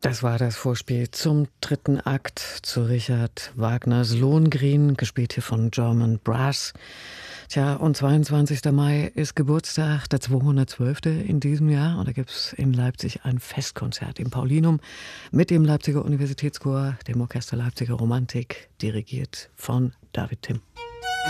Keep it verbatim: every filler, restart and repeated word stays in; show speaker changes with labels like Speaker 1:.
Speaker 1: Das war das Vorspiel zum dritten Akt zu Richard Wagners Lohengrin, gespielt hier von German Brass. Tja, und zweiundzwanzigster Mai ist Geburtstag, der zweihundertzwölfte in diesem Jahr. Und da gibt es in Leipzig ein Festkonzert im Paulinum mit dem Leipziger Universitätschor, dem Orchester Leipziger Romantik, dirigiert von David Timm.